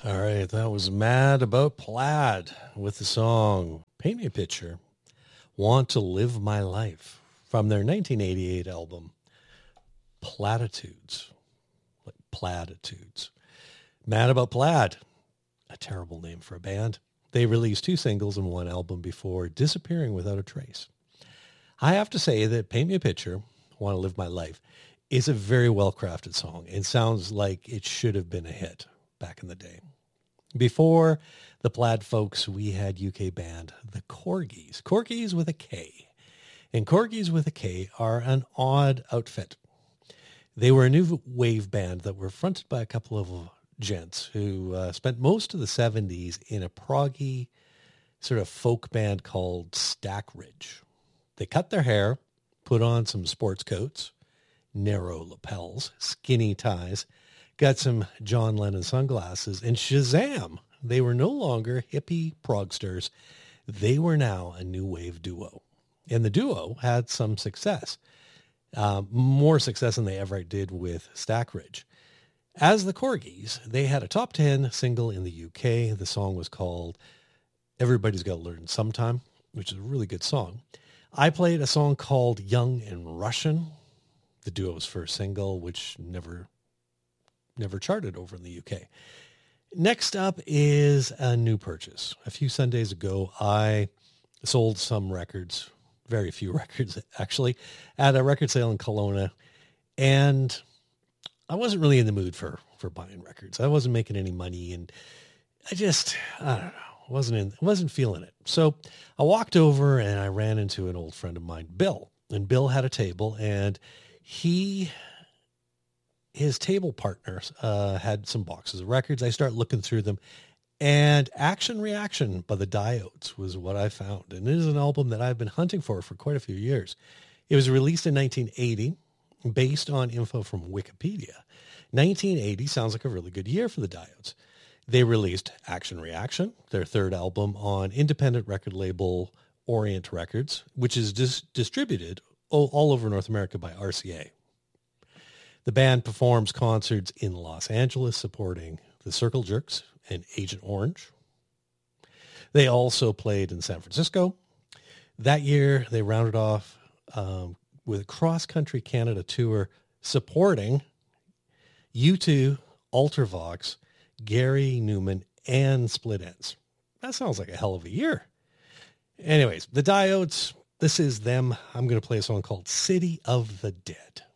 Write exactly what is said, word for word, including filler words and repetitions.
All right, that was Mad About Plaid with the song Paint Me a Picture, Want to Live My Life from their nineteen eighty-eight album Platitudes, like Platitudes. Mad About Plaid, a terrible name for a band. They released two singles and one album before disappearing without a trace. I have to say that Paint Me a Picture, Want to Live My Life, is a very well-crafted song. It sounds like it should have been a hit back in the day. Before the Plaid folks, we had U K band the Corgis. Corgis with a K. And Corgis with a K are an odd outfit. They were a new wave band that were fronted by a couple of gents who uh, spent most of the seventies in a proggy sort of folk band called Stackridge. They cut their hair, put on some sports coats, narrow lapels, skinny ties, got some John Lennon sunglasses, and shazam, they were no longer hippie progsters. They were now a new wave duo. And the duo had some success, uh, more success than they ever did with Stackridge. As the Corgis, they had a top ten single in the U K. The song was called Everybody's Got to Learn Sometime, which is a really good song. I played a song called Young and Russian, the duo's first single, which never never charted over in the U K. Next up is a new purchase. A few Sundays ago, I sold some records, very few records actually, at a record sale in Kelowna. And I wasn't really in the mood for, for buying records. I wasn't making any money. And I just, I don't know, wasn't in, wasn't feeling it. So I walked over and I ran into an old friend of mine, Bill. And Bill had a table, and he... his table partners uh, had some boxes of records. I start looking through them, and Action Reaction by the Diodes was what I found. And it is an album that I've been hunting for for quite a few years. It was released in nineteen eighty, based on info from Wikipedia. nineteen eighty sounds like a really good year for the Diodes. They released Action Reaction, their third album, on independent record label Orient Records, which is dis- distributed all, all over North America by R C A. The band performs concerts in Los Angeles supporting the Circle Jerks and Agent Orange. They also played in San Francisco. That year, they rounded off um, with a cross-country Canada tour supporting U two, Ultravox, Gary Newman, and Split Enz. That sounds like a hell of a year. Anyways, the Diodes, this is them. I'm going to play a song called City of the Dead.